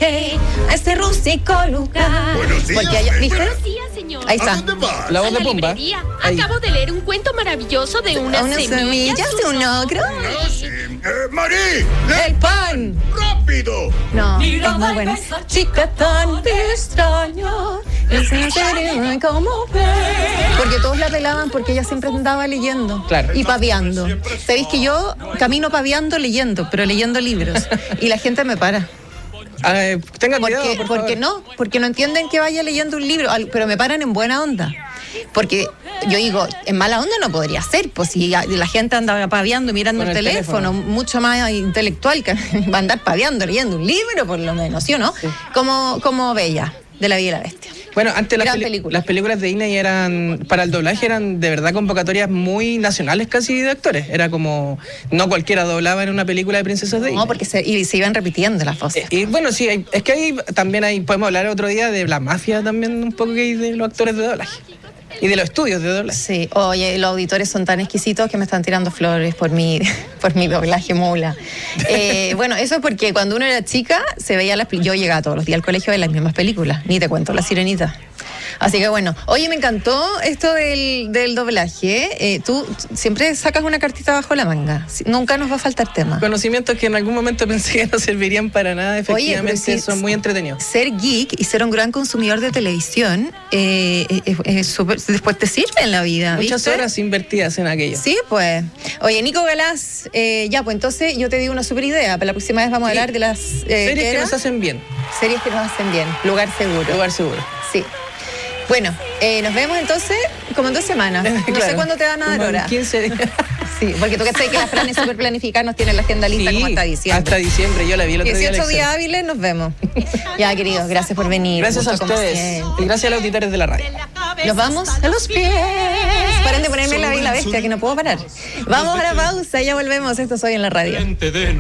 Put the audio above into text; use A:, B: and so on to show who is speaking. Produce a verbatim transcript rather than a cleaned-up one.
A: viaje a este rústico lugar.
B: Buenos días,
A: Porque allá, ¿viste?
B: buenos
C: días, señor.
A: Ahí está.
B: ¿A dónde vas?
D: La voz
C: A
D: de
C: la
D: Pumba.
C: librería.
D: Ahí.
C: Acabo de leer un cuento maravilloso de unas
A: Unas
C: semillas,
A: semillas de un ogro.
B: Ah, sí. Eh, Marí, ¡le-
A: El pan.
B: rápido!
A: No, es muy bueno. Chica tan extraña, esa serie como ver. Porque todos la pelaban porque ella siempre andaba leyendo.
D: Claro.
A: Y paviando. Sabéis que yo camino paviando leyendo, pero leyendo libros. Y la gente me para.
D: Ah, eh, tenga cuidado,
A: Porque,
D: por
A: porque
D: favor.
A: no, porque no entienden que vaya leyendo un libro, al- pero me paran en buena onda. Porque yo digo, en mala onda no podría ser, pues si la la gente anda paviando, mirando
D: Con
A: el,
D: el
A: teléfono,
D: teléfono.
A: mucho más intelectual que va a andar paviando, leyendo un libro, por lo menos, ¿sí o no?
D: Sí.
A: Como, como Bella, de La Bella y la Bestia.
D: Bueno, antes las,
A: Gran
D: peli-
A: película.
D: las películas de Disney eran, para el doblaje eran de verdad convocatorias muy nacionales casi de actores. Era como, no cualquiera doblaba en una película de princesas de Disney.
A: No, porque se, y se iban repitiendo las voces.
D: Eh, y bueno, sí, hay- es que ahí también hay, podemos hablar otro día de la mafia también un poco que hay de los actores de doblaje. Y de los estudios de doblaje.
A: Sí, oye, los auditores son tan exquisitos que me están tirando flores por mi, por mi doblaje mula. Eh, bueno, eso es porque cuando uno era chica, se veía las pel- yo llegaba todos los días al colegio a ver las mismas películas, ni te cuento La Sirenita. Así que bueno, oye, me encantó esto del, del doblaje. Eh, tú siempre sacas una cartita bajo la manga. Si- Nunca nos va a faltar tema.
D: Conocimientos que en algún momento pensé que no servirían para nada, efectivamente
A: pero sí,
D: son muy entretenidos.
A: Ser geek y ser un gran consumidor de televisión, eh, es- es súper- después te sirve en la vida.
D: Muchas
A: ¿viste?
D: horas invertidas en aquello.
A: Sí, pues. Oye, Nico Galás, eh, ya, pues entonces yo te digo una super idea. Para la próxima vez vamos a
D: Sí.
A: hablar de las eh,
D: Series
A: ¿qué
D: que
A: era?
D: nos hacen bien.
A: Series que nos hacen bien. Lugar seguro.
D: Lugar seguro.
A: Sí. Bueno, eh, nos vemos entonces como en dos semanas. No sé
D: Claro.
A: cuándo te van a dar
D: Como en
A: hora.
D: quince días.
A: Sí, porque tú que sabes que las planes super planificadas nos tienen la agenda lista
D: Sí,
A: como hasta diciembre.
D: Hasta diciembre, yo la vi el otro día.
A: dieciocho
D: Alexa.
A: días hábiles, nos vemos. Ya, queridos, gracias por venir.
D: Gracias a
A: Gusto como
D: ustedes.
A: siempre.
D: Y gracias a los auditores de la radio.
A: Nos vamos a los pies. Paren de ponerme la Bella y la Bestia, que no puedo parar. Vamos a la pausa y ya volvemos. Esto soy en la radio.
E: Frente de